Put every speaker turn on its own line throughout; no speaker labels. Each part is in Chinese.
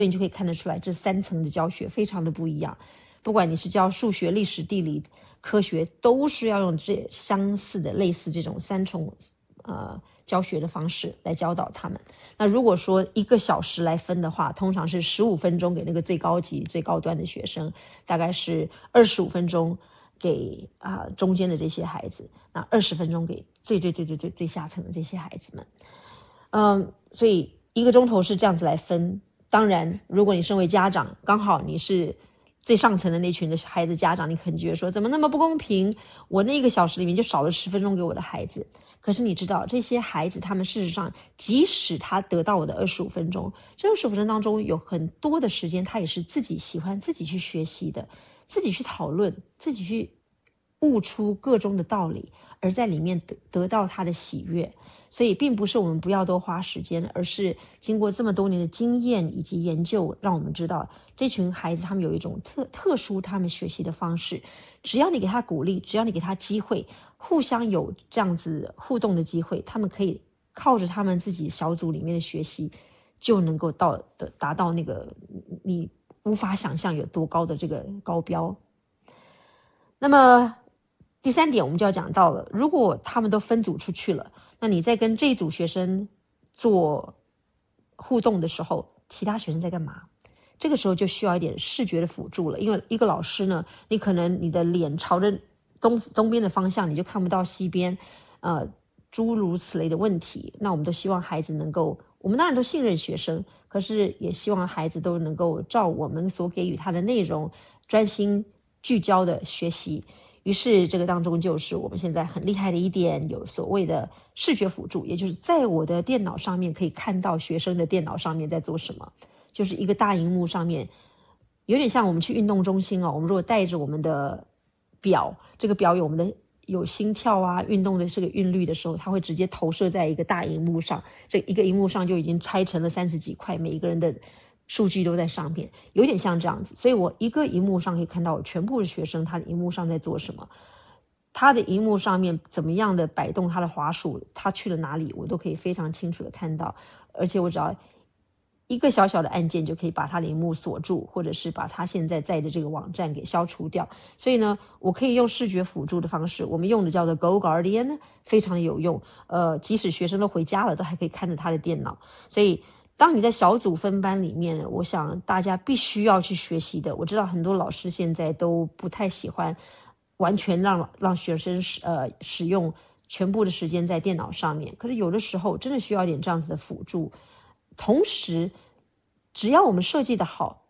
以你就可以看得出来，这3层的教学非常的不一样。不管你是教数学、历史、地理、科学，都是要用这相似的、类似这种3重教学的方式来教导他们。那如果说1个小时来分的话，通常是15分钟给那个最高级、最高端的学生，大概是25分钟给中间的这些孩子，那20分钟给最下层的这些孩子们。所以1个钟头是这样子来分。当然，如果你身为家长，刚好你是最上层的那群的孩子家长，你可能觉得说怎么那么不公平，我那1个小时里面就少了10分钟给我的孩子。可是你知道，这些孩子他们事实上，即使他得到我的25分钟，这25分钟当中有很多的时间他也是自己喜欢自己去学习的，自己去讨论，自己去悟出个中的道理，而在里面得到他的喜悦。所以并不是我们不要多花时间，而是经过这么多年的经验以及研究，让我们知道这群孩子他们有一种特殊他们学习的方式。只要你给他鼓励，只要你给他机会，互相有这样子互动的机会，他们可以靠着他们自己小组里面的学习，就能够达到那个你无法想象有多高的这个高标。那么第3点我们就要讲到了，如果他们都分组出去了，那你在跟这一组学生做互动的时候，其他学生在干嘛？这个时候就需要一点视觉的辅助了，因为一个老师呢，你可能你的脸朝着东边的方向，你就看不到西边，诸如此类的问题。那我们都希望孩子能够，我们当然都信任学生，可是也希望孩子都能够照我们所给予他的内容，专心聚焦的学习。于是这个当中就是我们现在很厉害的一点，有所谓的视觉辅助，也就是在我的电脑上面可以看到学生的电脑上面在做什么，就是一个大荧幕上面，有点像我们去运动中心我们如果带着我们的表，这个表有我们的有心跳运动的这个韵律的时候，它会直接投射在一个大荧幕上，这一个荧幕上就已经拆成了30几块，每一个人的数据都在上面，有点像这样子。所以我一个荧幕上可以看到我全部的学生他的荧幕上在做什么，他的荧幕上面怎么样的摆动他的滑鼠，他去了哪里，我都可以非常清楚的看到。而且我只要一个小小的按键就可以把他的荧幕锁住，或者是把他现在在的这个网站给消除掉。所以呢，我可以用视觉辅助的方式，我们用的叫做 Go Guardian， 非常的有用。即使学生都回家了，都还可以看着他的电脑。所以当你在小组分班里面，我想大家必须要去学习的。我知道很多老师现在都不太喜欢完全让学生使用全部的时间在电脑上面，可是有的时候真的需要一点这样子的辅助。同时只要我们设计的好，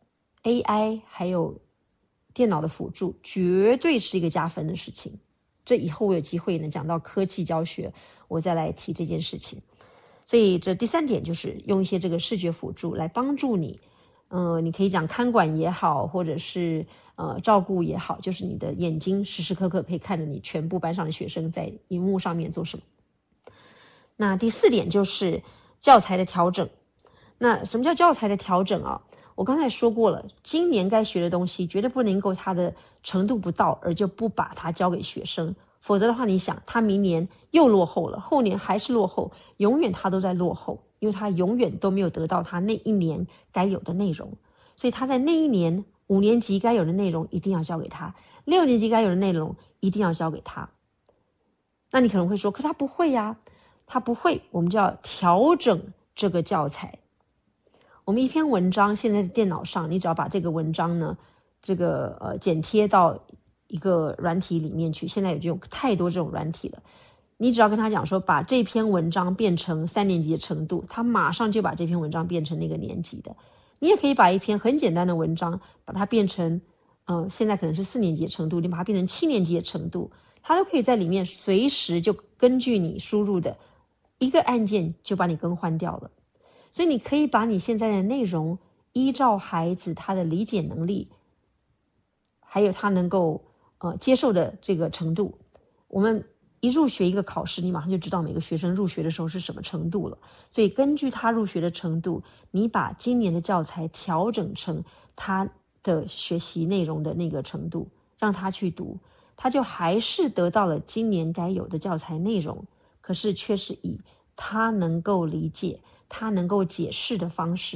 AI 还有电脑的辅助绝对是一个加分的事情。这以后我有机会能讲到科技教学，我再来提这件事情。所以这第3点就是用一些这个视觉辅助来帮助你，你可以讲看管也好，或者是照顾也好，就是你的眼睛时时刻刻可以看着你全部班上的学生在荧幕上面做什么。那第4点就是教材的调整。那什么叫教材的调整我刚才说过了，今年该学的东西绝对不能够它的程度不到而就不把它交给学生，否则的话你想他明年又落后了，后年还是落后，永远他都在落后，因为他永远都没有得到他那一年该有的内容。所以他在那一年5年级该有的内容一定要交给他，6年级该有的内容一定要交给他。那你可能会说，可他不会他不会，我们就要调整这个教材。我们一篇文章现在在电脑上，你只要把这个文章呢，剪贴到一个软体里面去，现在有太多这种软体了。你只要跟他讲说，把这篇文章变成3年级的程度，他马上就把这篇文章变成那个年级的。你也可以把一篇很简单的文章，把它变成现在可能是4年级的程度，你把它变成7年级的程度，他都可以在里面随时就根据你输入的一个按键就把你更换掉了。所以你可以把你现在的内容依照孩子他的理解能力，还有他能够接受的这个程度，我们一入学一个考试，你马上就知道每个学生入学的时候是什么程度了。所以根据他入学的程度，你把今年的教材调整成他的学习内容的那个程度，让他去读，他就还是得到了今年该有的教材内容，可是却是以他能够理解，他能够解释的方式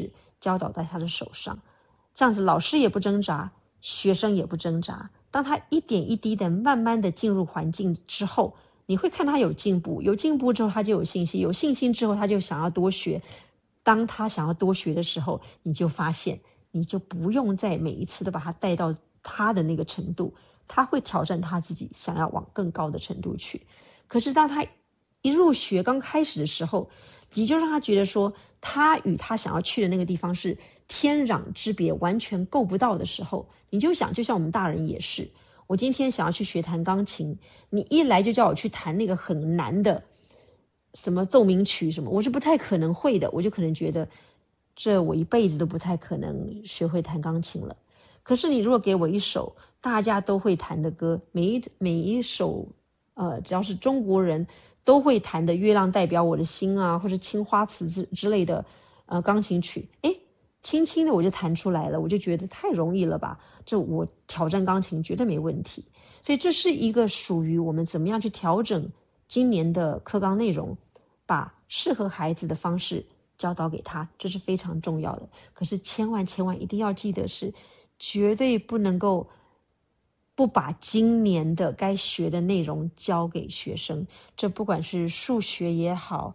教导在他的手上，这样子老师也不挣扎，学生也不挣扎。当他一点一滴的慢慢的进入环境之后，你会看他有进步，有进步之后他就有信心，有信心之后他就想要多学。当他想要多学的时候，你就发现你就不用再每一次都把他带到他的那个程度，他会挑战他自己，想要往更高的程度去。可是当他一入学刚开始的时候，你就让他觉得说他与他想要去的那个地方是天壤之别，完全够不到的时候，你就想，就像我们大人也是，我今天想要去学弹钢琴，你一来就叫我去弹那个很难的什么奏鸣曲什么，我是不太可能会的，我就可能觉得这我一辈子都不太可能学会弹钢琴了。可是你如果给我一首大家都会弹的歌，每一首只要是中国人都会弹的《月亮代表我的心》啊，或者青花瓷之类的钢琴曲，轻轻的我就弹出来了，我就觉得太容易了吧，这我挑战钢琴绝对没问题。所以这是一个属于我们怎么样去调整今年的课纲内容，把适合孩子的方式教导给他，这是非常重要的。可是千万一定要记得是绝对不能够不把今年的该学的内容教给学生，这不管是数学也好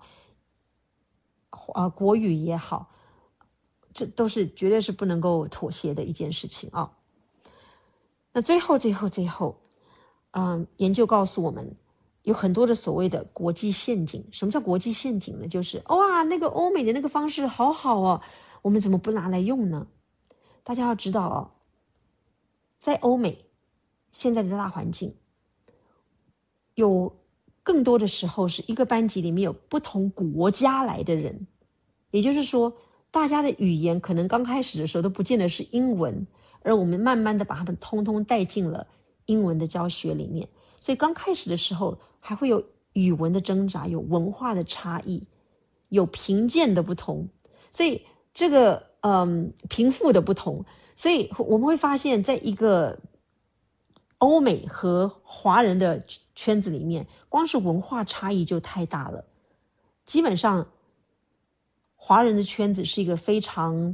国语也好，这都是绝对是不能够妥协的一件事情啊。那最后研究告诉我们有很多的所谓的国际陷阱。什么叫国际陷阱呢？就是哇，那个欧美的那个方式好好哦，我们怎么不拿来用呢？大家要知道哦，在欧美现在的大环境，有更多的时候是一个班级里面有不同国家来的人，也就是说大家的语言可能刚开始的时候都不见得是英文，而我们慢慢的把他们通通带进了英文的教学里面。所以刚开始的时候还会有语文的挣扎，有文化的差异，有贫贱的不同，所以这个贫富的不同，所以我们会发现在一个欧美和华人的圈子里面，光是文化差异就太大了。基本上华人的圈子是一个非常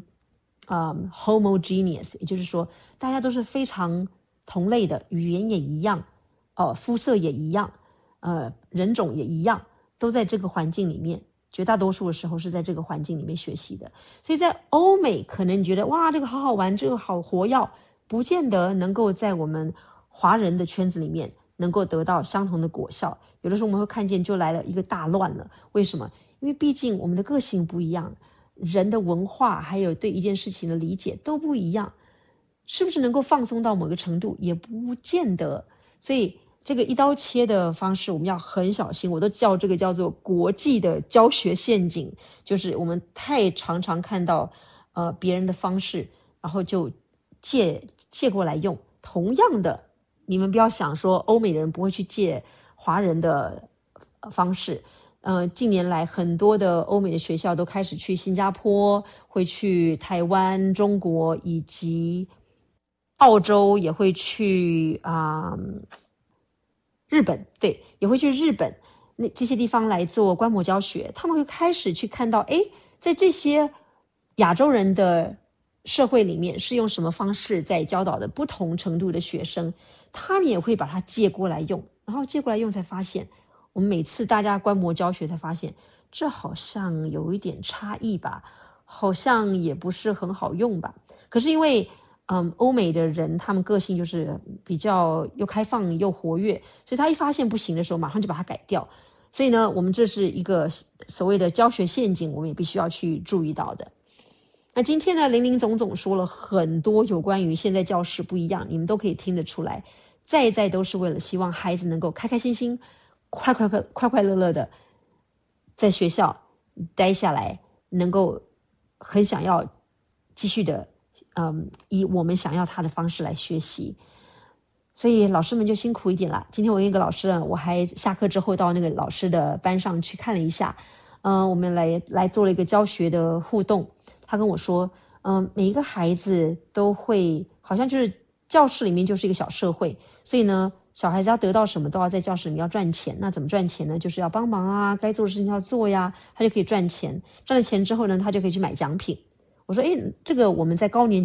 homogeneous， 也就是说大家都是非常同类的，语言也一样，肤色也一样，人种也一样，都在这个环境里面，绝大多数的时候是在这个环境里面学习的。所以在欧美可能你觉得哇这个好好玩，这个好活跃，不见得能够在我们华人的圈子里面能够得到相同的果效。有的时候我们会看见就来了一个大乱了。为什么？因为毕竟我们的个性不一样，人的文化还有对一件事情的理解都不一样，是不是能够放松到某个程度也不见得。所以这个一刀切的方式我们要很小心，我都叫这个叫做国际的教学陷阱，就是我们太常常看到别人的方式，然后就借过来用。同样的，你们不要想说欧美的人不会去借华人的方式。近年来很多的欧美的学校都开始去新加坡，会去台湾、中国以及澳洲，也会去日本，对，也会去日本那这些地方来做观摩教学。他们会开始去看到，在这些亚洲人的社会里面是用什么方式在教导的不同程度的学生，他们也会把它借过来用，然后借过来用才发现，我们每次大家观摩教学才发现，这好像有一点差异吧，好像也不是很好用吧。可是因为欧美的人他们个性就是比较又开放又活跃，所以他一发现不行的时候马上就把它改掉。所以呢，我们这是一个所谓的教学陷阱，我们也必须要去注意到的。那今天呢，林林总总说了很多有关于现在教室不一样，你们都可以听得出来，在都是为了希望孩子能够开开心心快乐乐的在学校待下来，能够很想要继续的以我们想要他的方式来学习。所以老师们就辛苦一点了。今天我跟一个老师我还下课之后到那个老师的班上去看了一下，我们来做了一个教学的互动。他跟我说每一个孩子都会好像就是教室里面就是一个小社会，所以呢小孩子要得到什么都要在教室里面要赚钱。那怎么赚钱呢？就是要帮忙啊，该做的事情要做呀，他就可以赚钱。赚了钱之后呢，他就可以去买奖品。 我说，这个我们在高年